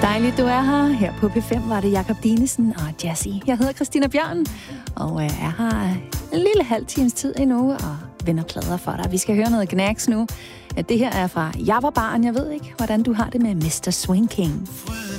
Dejligt, du er her på P5 var det Jakob Dinesen og Jazzy. Jeg hedder Christina Bjørn, og jeg er her en lille halv times tid endnu og vender plader for dig. Vi skal høre noget Gnags nu. Det her er fra Jeg var barn. Jeg ved ikke, hvordan du har det med Mr. Swing King.